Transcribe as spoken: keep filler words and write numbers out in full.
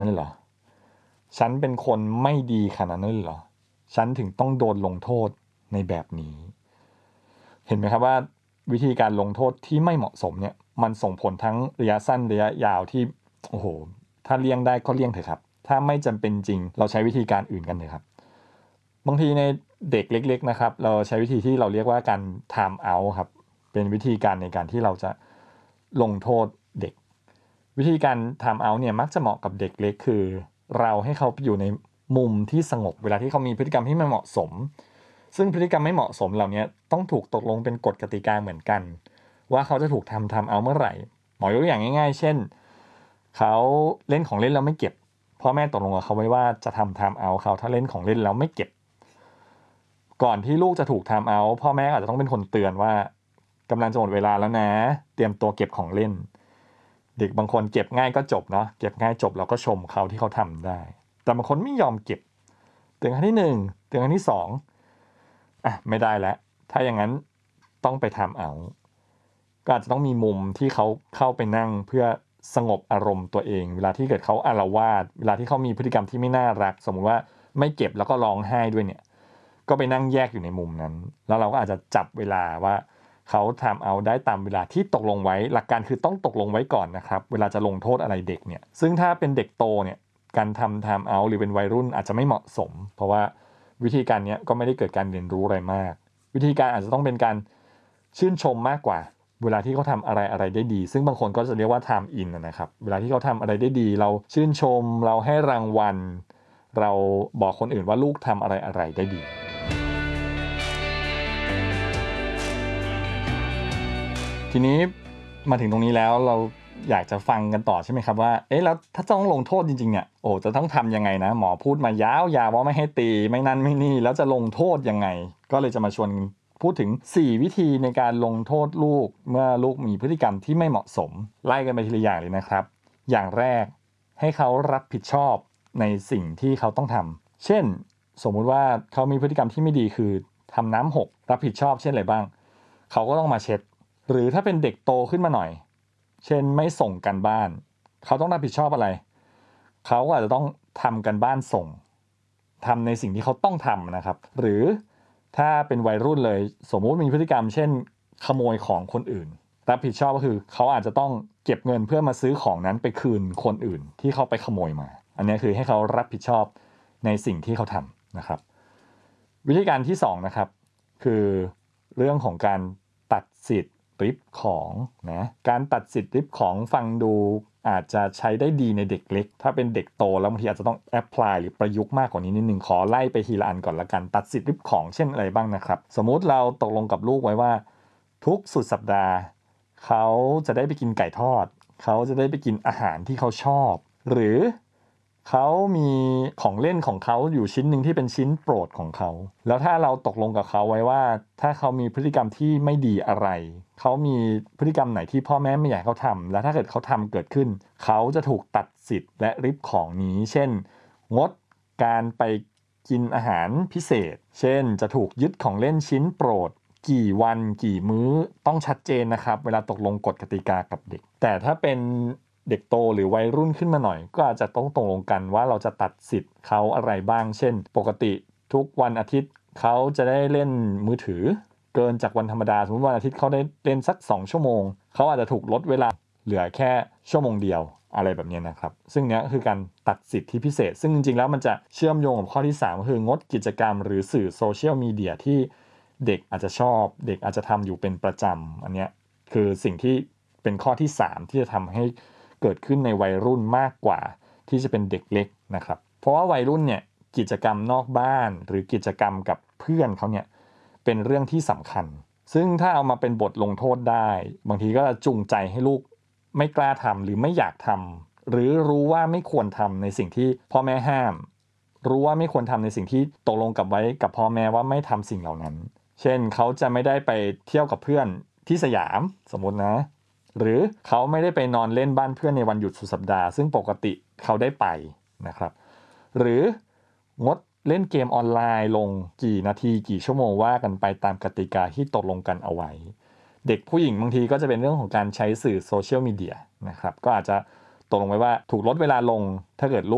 นั่นเหรอฉันเป็นคนไม่ดีขนาดนั้นเหรอฉันถึงต้องโดนลงโทษในแบบนี้เห็นไหมครับว่าวิธีการลงโทษที่ไม่เหมาะสมเนี่ยมันส่งผลทั้งระยะสั้นระยะยาวที่โอ้โหถ้าเลี่ยงได้ก็เลี่ยงเถอะครับถ้าไม่จำเป็นจริงเราใช้วิธีการอื่นกันเถอะครับบางทีในเด็กเล็กๆนะครับเราใช้วิธีที่เราเรียกว่าการ time out ครับเป็นวิธีการในการที่เราจะลงโทษเด็กวิธีการ time out เนี่ยมักจะเหมาะกับเด็กเล็กคือเราให้เขาอยู่ในมุมที่สงบเวลาที่เขามีพฤติกรรมที่ไม่เหมาะสมซึ่งพฤติกรรมไม่เหมาะสมเหล่านี้ต้องถูกตกลงเป็นกฎกติกาเหมือนกันว่าเขาจะถูกทำ time out เมื่อไหร่หมอยกตัวอย่างง่ายๆเช่นเขาเล่นของเล่นแล้วไม่เก็บพ่อแม่ตกลงกับเขาไว้ว่าจะทำ time out เขาถ้าเล่นของเล่นแล้วไม่เก็บก่อนที่ลูกจะถูก time out พ่อแม่อาจจะต้องเป็นคนเตือนว่ากำลังจะหมดเวลาแล้วนะเตรียมตัวเก็บของเล่นเด็กบางคนเก็บง่ายก็จบเนาะเก็บง่ายจบเราก็ชมเขาที่เขาทำได้แต่บางคนไม่ยอมเก็บเตือนครั้งที่หนึ่งเตือนครั้งที่สองอ่ะไม่ได้แล้วถ้าอย่างนั้นต้องไป time out ก็อาจจะต้องมีมุมที่เขาเข้าไปนั่งเพื่อสงบอารมณ์ตัวเองเวลาที่เกิดเขาอาละวาดเวลาที่เขามีพฤติกรรมที่ไม่น่ารักสมมุติว่าไม่เก็บแล้วก็ร้องไห้ด้วยเนี่ยก็ไปนั่งแยกอยู่ในมุมนั้นแล้วเราก็อาจจะจับเวลาว่าเขาทำเอาได้ตามเวลาที่ตกลงไว้หลักการคือต้องตกลงไว้ก่อนนะครับเวลาจะลงโทษอะไรเด็กเนี่ยซึ่งถ้าเป็นเด็กโตเนี่ยการทำ time out หรือเป็นวัยรุ่นอาจจะไม่เหมาะสมเพราะว่าวิธีการนี้ก็ไม่ได้เกิดการเรียนรู้อะไรมากวิธีการอาจจะต้องเป็นการชื่นชมมากกว่าเวลาที่เขาทำอะไรอะไรได้ดีซึ่งบางคนก็จะเรียกว่า time in นะครับเวลาที่เขาทำอะไรได้ดีเราชื่นชมเราให้รางวัลเราบอกคนอื่นว่าลูกทำอะไรอะไรได้ดีทีนี้มาถึงตรงนี้แล้วเราอยากจะฟังกันต่อใช่ไหมครับว่าเอ๊ะแล้วถ้าต้องลงโทษจริงๆเนี่ยโอ้จะต้องทำยังไงนะหมอพูดมายาวๆว่าไม่ให้ตีไม่นั่นไม่นี่แล้วจะลงโทษยังไงก็เลยจะมาชวนพูดถึงสี่วิธีในการลงโทษลูกเมื่อลูกมีพฤติกรรมที่ไม่เหมาะสมไล่กันไปทีละอย่างเลยนะครับอย่างแรกให้เขารับผิดชอบในสิ่งที่เขาต้องทำเช่นสมมุติว่าเขามีพฤติกรรมที่ไม่ดีคือทำน้ำหกรับผิดชอบเช่นอะไรบ้างเขาก็ต้องมาเช็ดหรือถ้าเป็นเด็กโตขึ้นมาหน่อยเช่นไม่ส่งกันบ้านเขาต้องรับผิดชอบอะไรเขาก็อาจจะต้องทำกันบ้านส่งทำในสิ่งที่เขาต้องทำนะครับหรือถ้าเป็นวัยรุ่นเลยสมมุติมีพฤติกรรมเช่นขโมยของคนอื่นรับผิดชอบก็คือเขาอาจจะต้องเก็บเงินเพื่อมาซื้อของนั้นไปคืนคนอื่นที่เขาไปขโมยมาอันนี้คือให้เขารับผิดชอบในสิ่งที่เขาทำนะครับวิธีการที่สองนะครับคือเรื่องของการตัดสิทธิ์ริบของนะการตัดสิทธิ์ริบของฟังดูอาจจะใช้ได้ดีในเด็กเล็กถ้าเป็นเด็กโตแล้วบางทีอาจจะต้องแอพพลายหรือประยุกต์มากกว่านี้นิดนึงขอไล่ไปทีละอันก่อนละกันตัดสิทธิ์ริบของเช่นอะไรบ้างนะครับสมมุติเราตกลงกับลูกไว้ว่าทุกสุดสัปดาห์เขาจะได้ไปกินไก่ทอดเขาจะได้ไปกินอาหารที่เขาชอบหรือเขามีของเล่นของเขาอยู่ชิ้นหนึ่งที่เป็นชิ้นโปรดของเขาแล้วถ้าเราตกลงกับเขาไว้ว่าถ้าเขามีพฤติกรรมที่ไม่ดีอะไรเขามีพฤติกรรมไหนที่พ่อแม่ไม่อยากให้เขาทำแล้วถ้าเกิดเขาทำเกิดขึ้นเขาจะถูกตัดสิทธิ์และริบของนี้เช่นงดการไปกินอาหารพิเศษเช่นจะถูกยึดของเล่นชิ้นโปรดกี่วันกี่มื้อต้องชัดเจนนะครับเวลาตกลงกฎกติกากับเด็กแต่ถ้าเป็นเด็กโตหรือวัยรุ่นขึ้นมาหน่อยก็อาจจะต้องตกลงกันว่าเราจะตัดสิทธิ์เขาอะไรบ้างเช่นปกติทุกวันอาทิตย์เขาจะได้เล่นมือถือเกินจากวันธรรมดาสมมติวันอาทิตย์เขาได้เล่นสักสองชั่วโมงเขาอาจจะถูกลดเวลาเหลือแค่ชั่วโมงเดียวอะไรแบบนี้นะครับซึ่งเนี้ยคือการตัดสิทธิพิเศษซึ่งจริงๆแล้วมันจะเชื่อมโยงกับข้อที่สามก็คืองดกิจกรรมหรือสื่อโซเชียลมีเดียที่เด็กอาจจะชอบเด็กอาจจะทำอยู่เป็นประจำอันเนี้ยคือสิ่งที่เป็นข้อที่สามที่จะทำให้เกิดขึ้นในวัยรุ่นมากกว่าที่จะเป็นเด็กเล็กนะครับเพราะว่าวัยรุ่นเนี่ยกิจกรรมนอกบ้านหรือกิจกรรมกับเพื่อนเขาเนี่ยเป็นเรื่องที่สำคัญซึ่งถ้าเอามาเป็นบทลงโทษได้บางทีก็จูงใจให้ลูกไม่กล้าทำหรือไม่อยากทำหรือรู้ว่าไม่ควรทำในสิ่งที่พ่อแม่ห้ามรู้ว่าไม่ควรทำในสิ่งที่ตกลงกับไว้กับพ่อแม่ว่าไม่ทำสิ่งเหล่านั้นเช่นเขาจะไม่ได้ไปเที่ยวกับเพื่อนที่สยามสมมตินะหรือเขาไม่ได้ไปนอนเล่นบ้านเพื่อนในวันหยุดสุดสัปดาห์ซึ่งปกติเขาได้ไปนะครับหรืองดเล่นเกมออนไลน์ลงกี่นาทีกี่ชั่วโมงว่ากันไปตามกติกาที่ตกลงกันเอาไว้เด็กผู้หญิงบางทีก็จะเป็นเรื่องของการใช้สื่อโซเชียลมีเดียนะครับก็อาจจะตกลงไว้ว่าถูกลดเวลาลงถ้าเกิดลูก